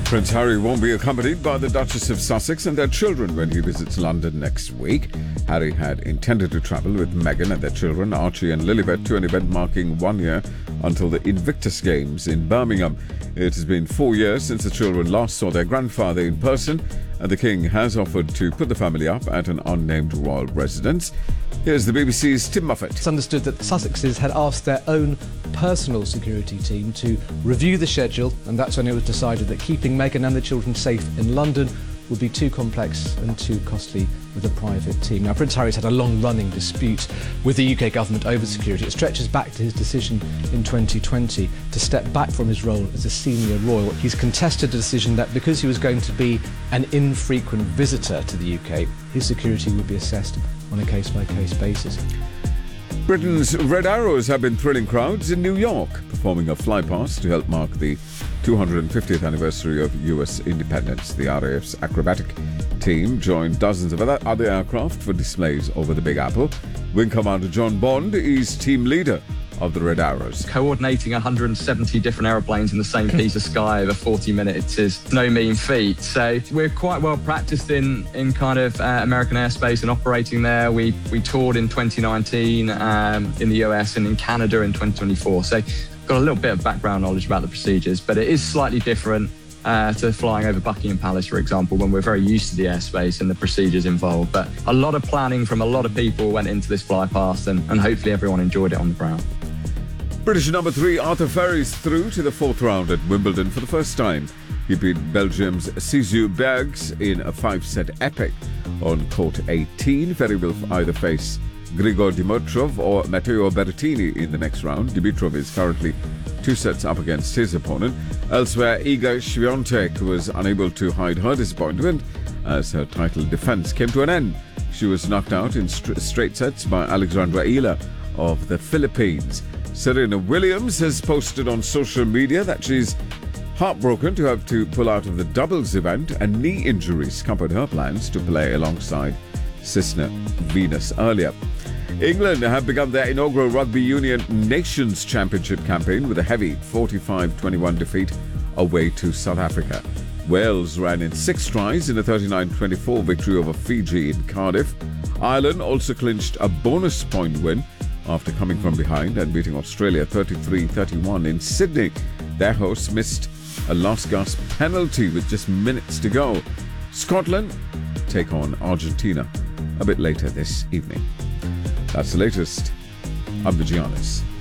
Prince Harry won't be accompanied by the Duchess of Sussex and their children when he visits London next week. Harry had intended to travel with Meghan and their children, Archie and Lilibet, to an event marking 1 year until the Invictus Games in Birmingham. It has been 4 years since the children last saw their grandfather in person, and the King has offered to put the family up at an unnamed royal residence. Here's the BBC's Tim Muffet. It's understood that the Sussexes had asked their own personal security team to review the schedule, and that's when it was decided that keeping Meghan and the children safe in London would be too complex and too costly with a private team. Now, Prince Harry's had a long-running dispute with the UK government over security. It stretches back to his decision in 2020 to step back from his role as a senior royal. He's contested the decision that because he was going to be an infrequent visitor to the UK, his security would be assessed on a case-by-case basis. Britain's Red Arrows have been thrilling crowds in New York, performing a flypast to help mark the 250th anniversary of US independence. The RAF's acrobatic team joined dozens of other aircraft for displays over the Big Apple. Wing Commander John Bond is team leader of the Red Arrows. Coordinating 170 different aeroplanes in the same piece of sky over 40 minutes is no mean feat. So we're quite well practiced in kind of American airspace and operating there. We toured in 2019 in the US and in Canada in 2024. So got a little bit of background knowledge about the procedures, but it is slightly different to flying over Buckingham Palace, for example, when we're very used to the airspace and the procedures involved. But a lot of planning from a lot of people went into this fly past, and hopefully everyone enjoyed it on the ground. British number 3 Arthur Feri's through to the 4th round at Wimbledon for the first time. He beat Belgium's Cizou Bergs in a 5-set epic on court 18. Ferry will either face Grigor Dimitrov or Matteo Berrettini in the next round. Dimitrov is currently 2 sets up against his opponent. Elsewhere, Iga Swiatek was unable to hide her disappointment as her title defense came to an end. She was knocked out in straight sets by Alexandra Ila of the Philippines. Serena Williams has posted on social media that she's heartbroken to have to pull out of the doubles event, and knee injuries scuppered her plans to play alongside Cisner Venus earlier. England have begun their inaugural Rugby Union Nations Championship campaign with a heavy 45-21 defeat away to South Africa. Wales ran in 6 tries in a 39-24 victory over Fiji in Cardiff. Ireland also clinched a bonus point win after coming from behind and beating Australia 33-31 in Sydney. Their hosts missed a last-gasp penalty with just minutes to go. Scotland take on Argentina a bit later this evening. That's the latest. I'm Giannis.